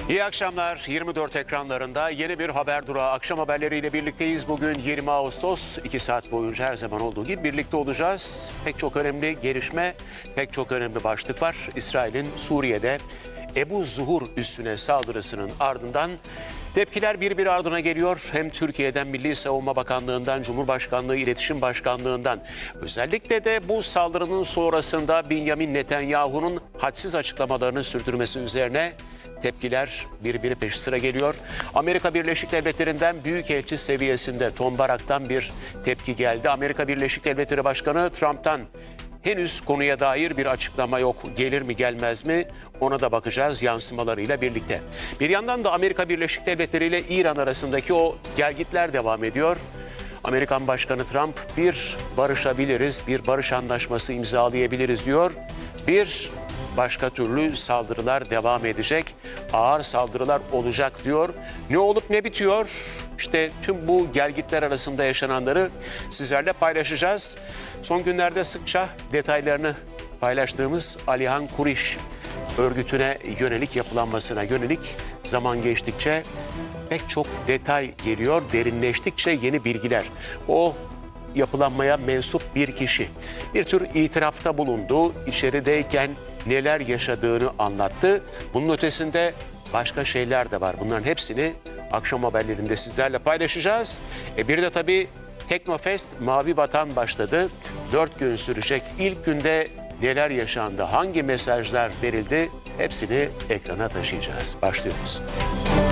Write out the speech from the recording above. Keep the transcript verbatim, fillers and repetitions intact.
İyi akşamlar. yirmi dört ekranlarında yeni bir haber durağı akşam haberleriyle birlikteyiz. Bugün yirmi Ağustos. iki saat boyunca her zaman olduğu gibi birlikte olacağız. Pek çok önemli gelişme, pek çok önemli başlık var. İsrail'in Suriye'de Ebu Zuhur üssüne saldırısının ardından tepkiler birbiri ardına geliyor. Hem Türkiye'den, Milli Savunma Bakanlığı'ndan, Cumhurbaşkanlığı İletişim Başkanlığı'ndan. Özellikle de bu saldırının sonrasında Benjamin Netanyahu'nun hadsiz açıklamalarını sürdürmesi üzerine tepkiler birbiri peşi sıra geliyor. Amerika Birleşik Devletleri'nden büyükelçi seviyesinde Tom Barak'tan bir tepki geldi. Amerika Birleşik Devletleri Başkanı Trump'tan henüz konuya dair bir açıklama yok. Gelir mi gelmez mi ona da bakacağız yansımalarıyla birlikte. Bir yandan da Amerika Birleşik Devletleri ile İran arasındaki o gelgitler devam ediyor. Amerikan Başkanı Trump bir barışabiliriz, bir barış anlaşması imzalayabiliriz diyor. Bir başka türlü saldırılar devam edecek, ağır saldırılar olacak diyor. Ne olup ne bitiyor? İşte tüm bu gelgitler arasında yaşananları sizlerle paylaşacağız. Son günlerde sıkça detaylarını paylaştığımız Alihan Kuriş örgütüne yönelik yapılanmasına yönelik zaman geçtikçe pek çok detay geliyor. Derinleştikçe yeni bilgiler. O yapılanmaya mensup bir kişi bir tür itirafta bulundu. İçerideyken neler yaşadığını anlattı. Bunun ötesinde başka şeyler de var. Bunların hepsini akşam haberlerinde sizlerle paylaşacağız. E bir de tabii Teknofest Mavi Vatan başladı. Dört gün sürecek. İlk günde neler yaşandı, hangi mesajlar verildi hepsini ekrana taşıyacağız. Başlıyoruz.